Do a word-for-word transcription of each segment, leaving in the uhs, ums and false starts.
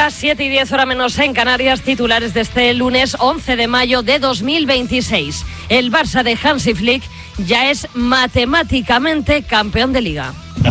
Liga, siete y diez, hora menos en Canarias, titulares de este lunes once de mayo de dos mil veintiséis. El Barça de Hansi Flick ya es matemáticamente campeón de Liga.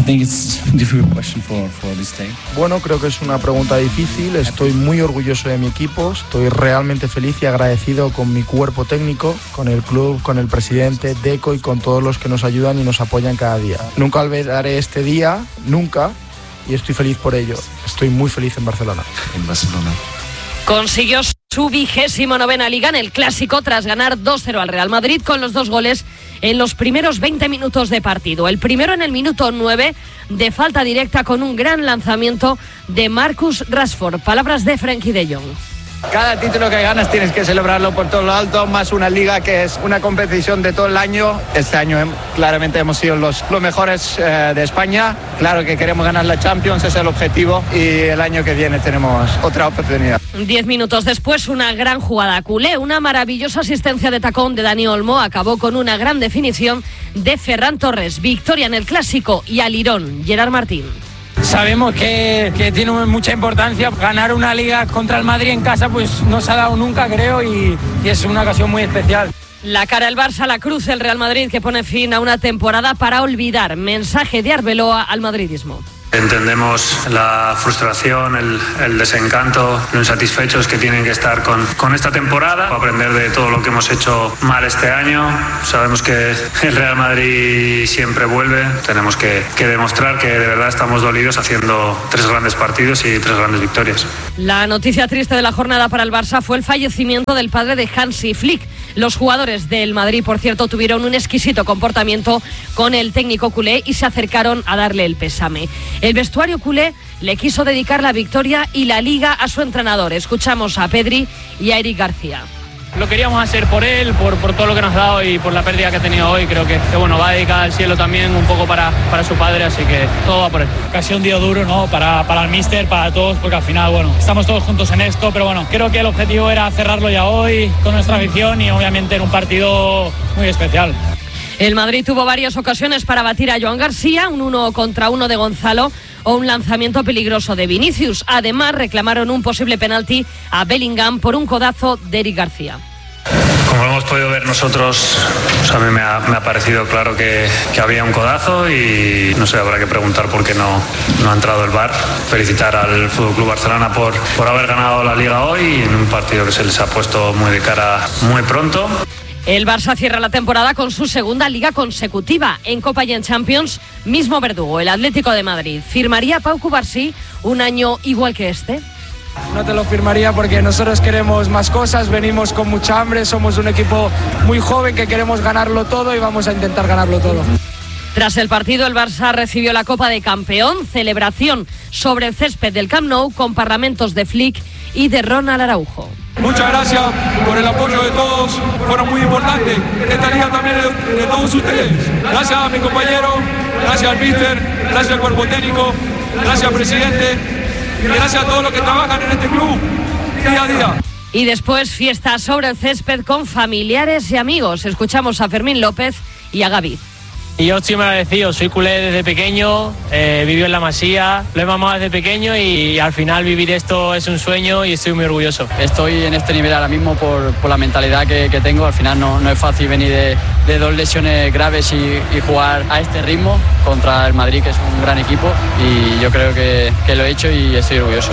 Bueno, creo que es una pregunta difícil. Estoy muy orgulloso de mi equipo, estoy realmente feliz y agradecido con mi cuerpo técnico, con el club, con el presidente, Deco y con todos los que nos ayudan y nos apoyan cada día. Nunca olvidaré este día, nunca, y estoy feliz por ello. Estoy muy feliz en Barcelona. En Barcelona. Consiguió su vigésimo novena Liga en el Clásico tras ganar dos cero al Real Madrid con los dos goles en los primeros veinte minutos de partido. El primero en el minuto nueve de falta directa con un gran lanzamiento de Marcus Rashford. Palabras de Frenkie de Jong. Cada título que ganas tienes que celebrarlo por todo lo alto, más una liga que es una competición de todo el año. Este año eh, claramente hemos sido los, los mejores eh, de España. Claro que queremos ganar la Champions, ese es el objetivo, y el año que viene tenemos otra oportunidad. Diez minutos después, una gran jugada culé, una maravillosa asistencia de tacón de Dani Olmo acabó con una gran definición de Ferran Torres. Victoria en el Clásico y al Lirón, Gerard Martín. Sabemos que, que tiene mucha importancia. Ganar una liga contra el Madrid en casa pues no se ha dado nunca, creo, y, y es una ocasión muy especial. La cara el Barça, la cruz el Real Madrid, que pone fin a una temporada para olvidar. Mensaje de Arbeloa al madridismo. Entendemos la frustración, el, el desencanto, lo insatisfechos que tienen que estar con, con esta temporada, aprender de todo lo que hemos hecho mal este año. Sabemos que el Real Madrid siempre vuelve, tenemos que, que demostrar que de verdad estamos dolidos haciendo tres grandes partidos y tres grandes victorias. La noticia triste de la jornada para el Barça fue el fallecimiento del padre de Hansi Flick. Los jugadores del Madrid, por cierto, tuvieron un exquisito comportamiento con el técnico culé y se acercaron a darle el pésame. El vestuario culé le quiso dedicar la victoria y la Liga a su entrenador. Escuchamos a Pedri y a Eric García. Lo queríamos hacer por él, por, por todo lo que nos ha dado y por la pérdida que ha tenido hoy. Creo que, que bueno, va a dedicar al cielo también un poco para, para su padre, así que todo va por él. Ha sido un día duro, ¿no? Para, para el míster, para todos, porque al final, bueno, estamos todos juntos en esto, pero bueno, creo que el objetivo era cerrarlo ya hoy con nuestra afición y obviamente en un partido muy especial. El Madrid tuvo varias ocasiones para batir a Joan García, un uno contra uno de Gonzalo o un lanzamiento peligroso de Vinicius. Además, reclamaron un posible penalti a Bellingham por un codazo de Eric García. Como hemos podido ver nosotros, pues a mí me ha, me ha parecido claro que, que había un codazo y no sé, habrá que preguntar por qué no, no ha entrado el V A R. Felicitar al F C Barcelona por, por haber ganado la Liga hoy en un partido que se les ha puesto muy de cara muy pronto. El Barça cierra la temporada con su segunda liga consecutiva. En Copa y en Champions, mismo verdugo, el Atlético de Madrid. ¿Firmaría Pau Cubarsí un año igual que este? No te lo firmaría porque nosotros queremos más cosas, venimos con mucha hambre, somos un equipo muy joven que queremos ganarlo todo y vamos a intentar ganarlo todo. Tras el partido, el Barça recibió la Copa de Campeón, celebración sobre el césped del Camp Nou con parlamentos de Flick y de Ronald Araujo. Muchas gracias por el apoyo de todos, fueron muy importantes. Esta liga también de, de todos ustedes. Gracias a mi compañero, gracias al míster, gracias al cuerpo técnico, gracias al presidente y gracias a todos los que trabajan en este club día a día. Y después fiesta sobre el césped con familiares y amigos. Escuchamos a Fermín López y a Gaby. Y yo estoy muy agradecido, soy culé desde pequeño, eh, viví en la Masía, lo he mamado desde pequeño y, y al final vivir esto es un sueño y estoy muy orgulloso. Estoy en este nivel ahora mismo por, por la mentalidad que, que tengo, al final no, no es fácil venir de, de dos lesiones graves y, y jugar a este ritmo contra el Madrid, que es un gran equipo, y yo creo que, que lo he hecho y estoy orgulloso.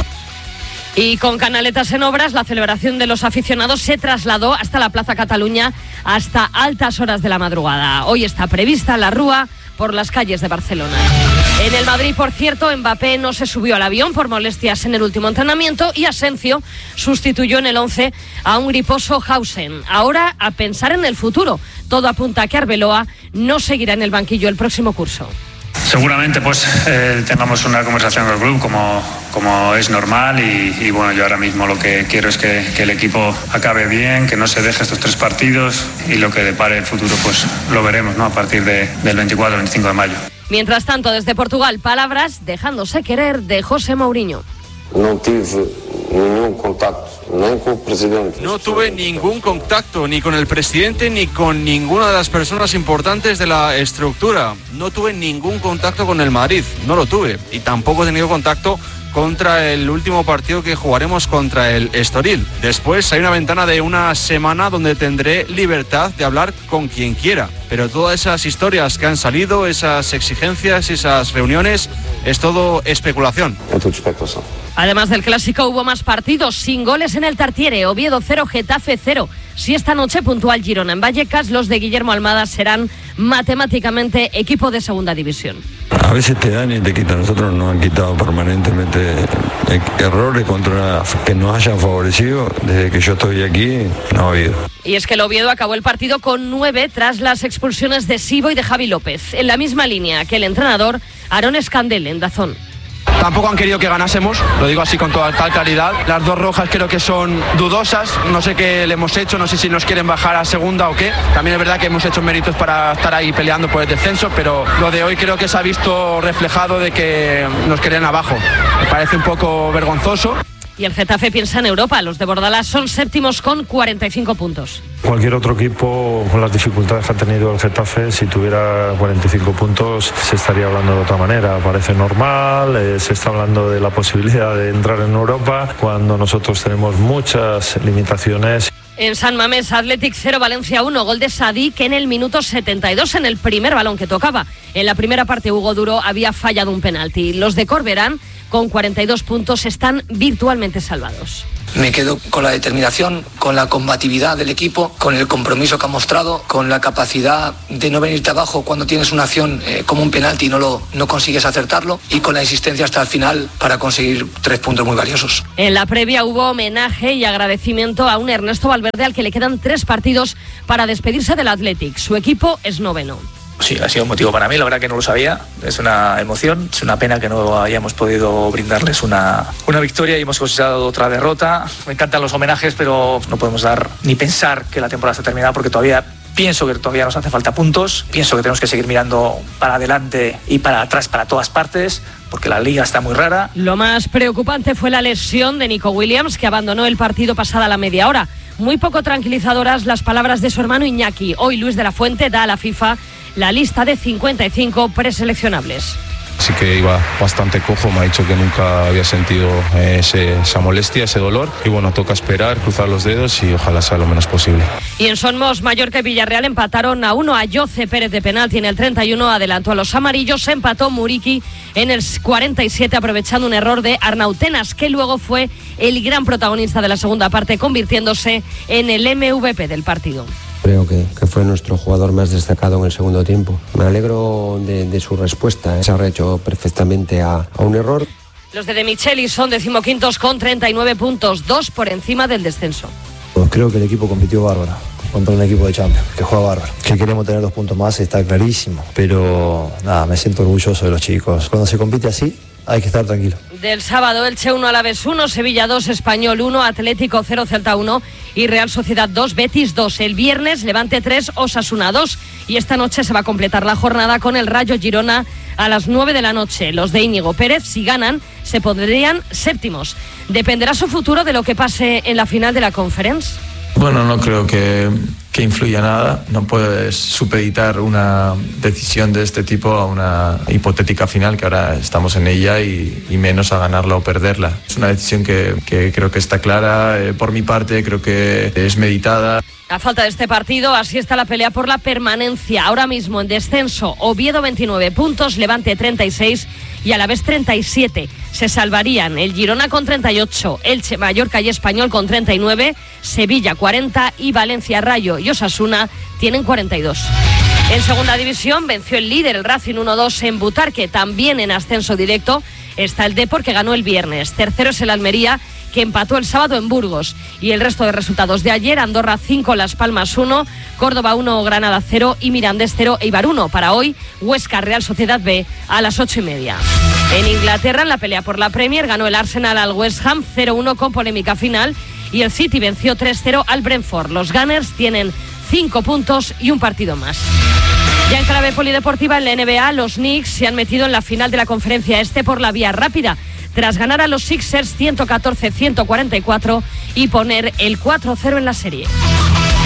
Y con canaletas en obras, la celebración de los aficionados se trasladó hasta la Plaza Cataluña hasta altas horas de la madrugada. Hoy está prevista la rúa por las calles de Barcelona. En el Madrid, por cierto, Mbappé no se subió al avión por molestias en el último entrenamiento y Asencio sustituyó en el once a un griposo Hausen. Ahora a pensar en el futuro. Todo apunta a que Arbeloa no seguirá en el banquillo el próximo curso. Seguramente pues eh, tengamos una conversación con el club como, como es normal y, y bueno, yo ahora mismo lo que quiero es que, que el equipo acabe bien, que no se deje estos tres partidos y lo que depare el futuro pues lo veremos, ¿no? A partir de, del veinticuatro veinticinco de mayo. Mientras tanto, desde Portugal, palabras dejándose querer de José Mourinho. No tive ningún contacto, ni con el presidente. No tuve ningún contacto ni con el presidente ni con ninguna de las personas importantes de la estructura. No tuve ningún contacto con el Madrid, no lo tuve. Y tampoco he tenido contacto contra el último partido que jugaremos contra el Estoril. Después hay una ventana de una semana donde tendré libertad de hablar con quien quiera. Pero todas esas historias que han salido, esas exigencias, esas reuniones, es todo especulación. Además del clásico hubo más partidos sin goles en el Tartiere. Oviedo cero, Getafe cero. Si esta noche puntual Girona en Vallecas, los de Guillermo Almada serán matemáticamente equipo de segunda división. A veces te dan y te quitan. Nosotros nos han quitado permanentemente errores contra que nos hayan favorecido. Desde que yo estoy aquí no ha habido. Y es que el Oviedo acabó el partido con nueve tras las expulsiones de Sibo y de Javi López. En la misma línea que el entrenador Aaron Escandel en Dazón. Tampoco han querido que ganásemos, lo digo así con toda tal claridad. Las dos rojas creo que son dudosas, no sé qué le hemos hecho, no sé si nos quieren bajar a segunda o qué. También es verdad que hemos hecho méritos para estar ahí peleando por el descenso, pero lo de hoy creo que se ha visto reflejado de que nos querían abajo. Me parece un poco vergonzoso. Y el Getafe piensa en Europa. Los de Bordalás son séptimos con cuarenta y cinco puntos. Cualquier otro equipo, con las dificultades que ha tenido el Getafe, si tuviera cuarenta y cinco puntos, se estaría hablando de otra manera. Parece normal, eh, se está hablando de la posibilidad de entrar en Europa, cuando nosotros tenemos muchas limitaciones. En San Mamés, Athletic cero, Valencia uno, gol de Sadik en el minuto setenta y dos en el primer balón que tocaba. En la primera parte Hugo Duro había fallado un penalti. Los de Corberán, con cuarenta y dos puntos, están virtualmente salvados. Me quedo con la determinación, con la combatividad del equipo, con el compromiso que ha mostrado, con la capacidad de no venirte abajo cuando tienes una acción eh, como un penalti y no, lo, no consigues acertarlo, y con la insistencia hasta el final para conseguir tres puntos muy valiosos. En la previa hubo homenaje y agradecimiento a un Ernesto Valverde al que le quedan tres partidos para despedirse del Athletic. Su equipo es noveno. Sí, ha sido un motivo para mí, la verdad que no lo sabía, es una emoción, es una pena que no hayamos podido brindarles una, una victoria y hemos cosechado otra derrota. Me encantan los homenajes, pero no podemos dar ni pensar que la temporada está terminada, porque todavía pienso que todavía nos hace falta puntos, pienso que tenemos que seguir mirando para adelante y para atrás, para todas partes, porque la liga está muy rara. Lo más preocupante fue la lesión de Nico Williams, que abandonó el partido pasada la media hora. Muy poco tranquilizadoras las palabras de su hermano Iñaki. Hoy Luis de la Fuente da a la FIFA la lista de cincuenta y cinco preseleccionables. Sí que iba bastante cojo, me ha dicho que nunca había sentido ese, esa molestia, ese dolor, y bueno, toca esperar, cruzar los dedos y ojalá sea lo menos posible. Y en Somos, Mallorca y Villarreal empataron a uno. A Jose Pérez de penalti en el treinta y uno adelantó a los amarillos. Se empató Muriqui en el cuarenta y siete aprovechando un error de Arnautenas, que luego fue el gran protagonista de la segunda parte, convirtiéndose en el M V P del partido. Creo que, que fue nuestro jugador más destacado en el segundo tiempo. Me alegro de, de su respuesta. Se ha hecho perfectamente a, a un error. Los de De Micheli son decimoquintos con treinta y nueve puntos, dos por encima del descenso. Pues creo que el equipo compitió bárbaro contra un equipo de Champions, que juega bárbaro. Que queremos tener dos puntos más está clarísimo. Pero nada, me siento orgulloso de los chicos. Cuando se compite así, hay que estar tranquilo. Del sábado, Elche uno, Alavés uno, Sevilla dos, Español uno, Atlético cero, Celta uno y Real Sociedad dos, Betis dos. El viernes, Levante tres, Osasuna dos. Y esta noche se va a completar la jornada con el Rayo Girona a las nueve de la noche. Los de Íñigo Pérez, si ganan, se pondrían séptimos. ¿Dependerá su futuro de lo que pase en la final de la Conference? Bueno, no creo que, que influya nada. No puedes supeditar una decisión de este tipo a una hipotética final, que ahora estamos en ella, y, y menos a ganarla o perderla. Es una decisión que, que creo que está clara. Eh, por mi parte, creo que es meditada. A falta de este partido, así está la pelea por la permanencia. Ahora mismo en descenso, Oviedo veintinueve puntos, Levante treinta y seis y Alavés treinta y siete. Se salvarían el Girona con treinta y ocho, Elche, Mallorca y Español con treinta y nueve, Sevilla cuarenta y Valencia, Rayo y Osasuna tienen cuarenta y dos. En segunda división venció el líder, el Racing uno dos en Butarque. También en ascenso directo está el Depor, que ganó el viernes. Tercero es el Almería, que empató el sábado en Burgos. Y el resto de resultados de ayer: Andorra cinco, Las Palmas uno, Córdoba uno, Granada cero y Mirandés cero, Eibar uno. Para hoy, Huesca, Real Sociedad B a las ocho y media. En Inglaterra, en la pelea por la Premier, ganó el Arsenal al West Ham cero uno con polémica final, y el City venció tres cero al Brentford. Los Gunners tienen cinco puntos y un partido más. Ya en clave polideportiva, en la N B A, los Knicks se han metido en la final de la conferencia este por la vía rápida, tras ganar a los Sixers ciento catorce a ciento cuarenta y cuatro y poner el cuatro cero en la serie.